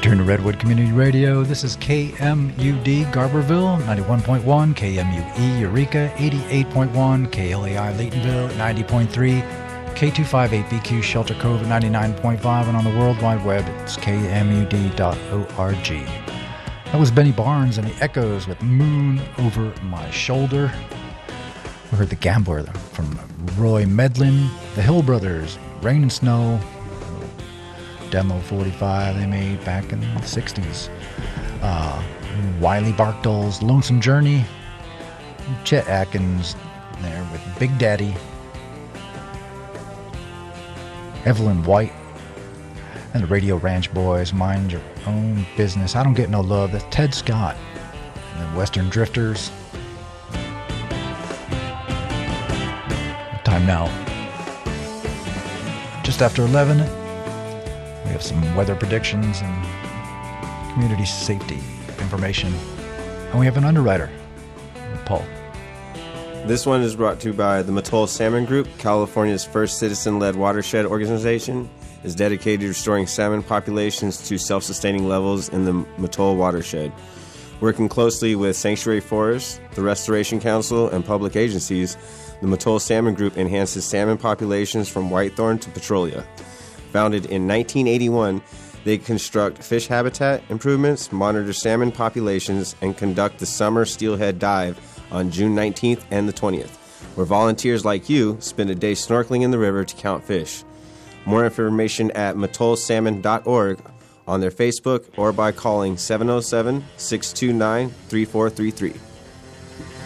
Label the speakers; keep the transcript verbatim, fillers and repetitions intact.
Speaker 1: Turn to Redwood Community Radio. This is K M U D Garberville, ninety-one point one, K M U E Eureka, eighty-eight point one, K L A I Laytonville, ninety point three, K two fifty-eight B Q Shelter Cove at ninety-nine point five, and on the World Wide Web, it's K M U D dot org. That was Benny Barnes and the Echoes with Moon Over My Shoulder. We heard The Gambler from Roy Medlin, The Hill Brothers, Rain and Snow, demo forty-five they made back in the sixties. Uh, Wiley Barkdoll's Lonesome Journey, Chet Atkins there with Big Daddy, Evelyn White, and the Radio Ranch Boys, Mind Your Own Business. I Don't Get No Love. That's Ted Scott. And then Western Drifters. Time now. Just after eleven. We have some weather predictions and community safety information. And we have an underwriter, Paul.
Speaker 2: This one is brought to you by the Mattole Salmon Group, California's first citizen-led watershed organization. Is dedicated to restoring salmon populations to self-sustaining levels in the Mattole watershed. Working closely with Sanctuary Forests, the Restoration Council, and public agencies, the Mattole Salmon Group enhances salmon populations from whitethorn to petrolia. Founded in nineteen eighty-one, they construct fish habitat improvements, monitor salmon populations, and conduct the summer steelhead dive on June nineteenth and the twentieth, where volunteers like you spend a day snorkeling in the river to count fish. More information at mattole salmon dot org, on their Facebook, or by calling seven oh seven, six two nine, three four three three.